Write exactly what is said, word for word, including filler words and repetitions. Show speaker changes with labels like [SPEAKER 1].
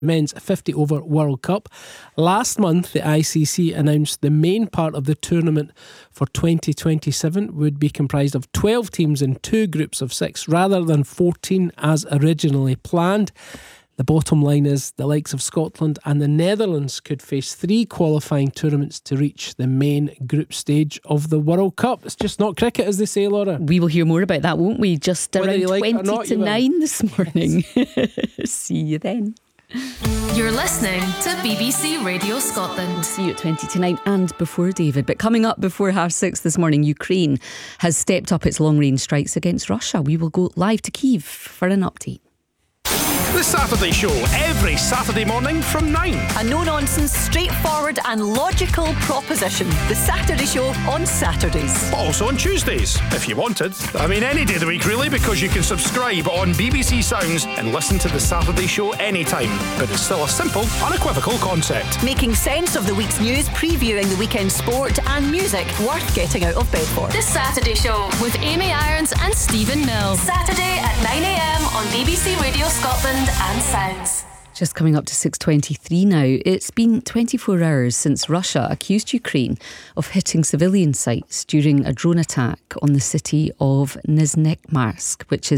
[SPEAKER 1] Men's fifty over World Cup. Last month, the I C C announced the main part of the tournament for twenty twenty-seven would be comprised of twelve teams in two groups of six rather than fourteen as originally planned. The bottom line is the likes of Scotland and the Netherlands could face three qualifying tournaments to reach the main group stage of the World Cup. It's just not cricket, as they say, Laura.
[SPEAKER 2] We will hear more about that, won't we? Just
[SPEAKER 1] Whether
[SPEAKER 2] around
[SPEAKER 1] you like it or
[SPEAKER 2] twenty
[SPEAKER 1] not,
[SPEAKER 2] to
[SPEAKER 1] you will.
[SPEAKER 2] nine this morning. See you then.
[SPEAKER 3] You're listening to B B C Radio Scotland.
[SPEAKER 2] See you at twenty to nine and before, David. But coming up before half six this morning, Ukraine has stepped up its long-range strikes against Russia. We will go live to Kyiv for an update.
[SPEAKER 4] The Saturday Show, every Saturday morning from nine.
[SPEAKER 5] A no-nonsense, straightforward and logical proposition. The Saturday Show on Saturdays.
[SPEAKER 4] Also on Tuesdays, if you wanted. I mean, any day of the week, really, because you can subscribe on B B C Sounds and listen to The Saturday Show anytime. But it's still a simple, unequivocal concept.
[SPEAKER 5] Making sense of the week's news, previewing the weekend sport and music worth getting out of bed for.
[SPEAKER 3] The Saturday Show with Amy Irons and Stephen Mills. Saturday at nine a.m. on B B C Radio Scotland and Sounds.
[SPEAKER 2] Just coming up to six twenty-three now. It's been twenty-four hours since Russia accused Ukraine of hitting civilian sites during a drone attack on the city of Nizhnemarsk, which is